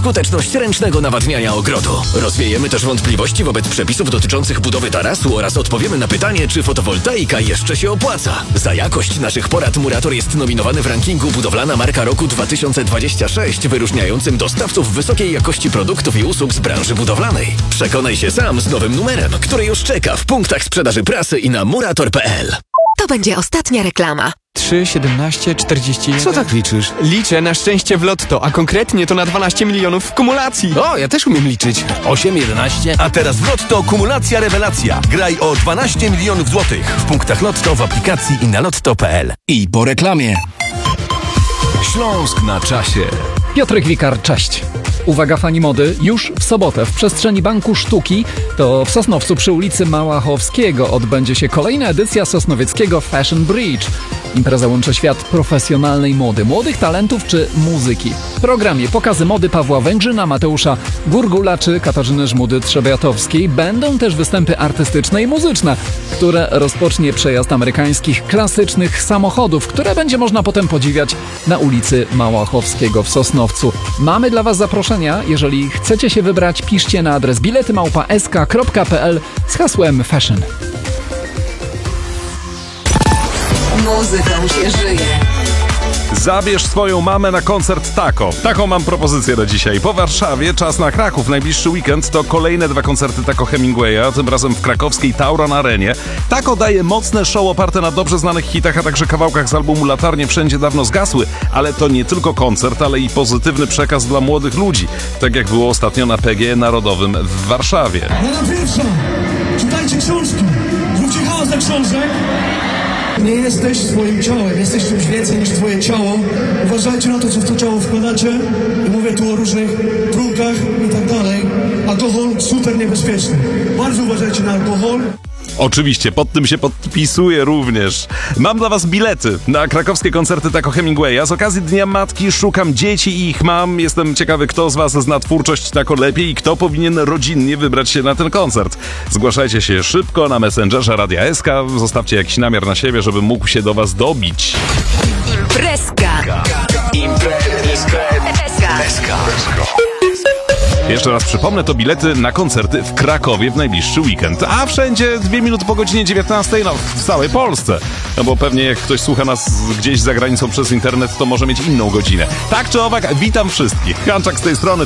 skuteczność ręcznego nawadniania ogrodu. Rozwiejemy też wątpliwości wobec przepisów dotyczących budowy tarasu oraz odpowiemy na pytanie, czy fotowoltaika jeszcze się opłaca. Za jakość naszych porad Murator jest nominowany w rankingu Budowlana Marka Roku 2026, wyróżniającym dostawców wysokiej jakości produktów i usług z branży budowlanej. Przekonaj się sam z nowym numerem, który już czeka w punktach sprzedaży prasy i na murator.pl. To będzie ostatnia reklama. 3, 17, 41... Co tak liczysz? Liczę na szczęście w lotto, a konkretnie to na 12 milionów w kumulacji. O, ja też umiem liczyć. 8, 11... A teraz w Lotto kumulacja rewelacja. Graj o 12 milionów złotych w punktach Lotto, w aplikacji i na lotto.pl. I po reklamie. Śląsk na czasie. Piotrek Wikar, cześć. Uwaga fani mody, już w sobotę w przestrzeni Banku Sztuki, to w Sosnowcu przy ulicy Małachowskiego odbędzie się kolejna edycja sosnowieckiego Fashion Bridge. Impreza łączy świat profesjonalnej mody, młodych talentów czy muzyki. W programie pokazy mody Pawła Węgrzyna, Mateusza Gurgula czy Katarzyny Żmudy-Trzebiatowskiej. Będą też występy artystyczne i muzyczne, które rozpocznie przejazd amerykańskich klasycznych samochodów, które będzie można potem podziwiać na ulicy Małachowskiego w Sosnowcu. Mamy dla Was zaproszenia. Jeżeli chcecie się wybrać, piszcie na adres bilety@sk.pl z hasłem Fashion. Muzyką się żyje. Zabierz swoją mamę na koncert Tako. Taką mam propozycję na dzisiaj. Po Warszawie czas na Kraków. Najbliższy weekend to kolejne 2 koncerty Tako Hemingwaya, tym razem w krakowskiej Tauron Arenie. Tako daje mocne show oparte na dobrze znanych hitach, a także kawałkach z albumu Latarnie Wszędzie Dawno Zgasły. Ale to nie tylko koncert, ale i pozytywny przekaz dla młodych ludzi. Tak jak było ostatnio na PGE Narodowym w Warszawie. Rada pierwsza. Czytajcie książki. Zróbcie hałas dla książek. Nie jesteś swoim ciałem, jesteś czymś więcej niż twoje ciało. Uważajcie na to, co w to ciało wkładacie. I mówię tu o różnych trunках i tak dalej. Alkohol super niebezpieczny. Bardzo uważajcie na alkohol. Oczywiście, pod tym się podpisuję również. Mam dla Was bilety na krakowskie koncerty Tako Hemingwaya. Z okazji Dnia Matki szukam dzieci i ich mam. Jestem ciekawy, kto z Was zna twórczość Tako lepiej i kto powinien rodzinnie wybrać się na ten koncert. Zgłaszajcie się szybko na Messengerze Radia SK. Zostawcie jakiś namiar na siebie, żebym mógł się do Was dobić. Imprezka. Jeszcze raz przypomnę, to bilety na koncerty w Krakowie w najbliższy weekend. A wszędzie 2 minuty po godzinie 19, no w całej Polsce. No bo pewnie jak ktoś słucha nas gdzieś za granicą przez internet, to może mieć inną godzinę. Tak czy owak, witam wszystkich. Hanczak z tej strony.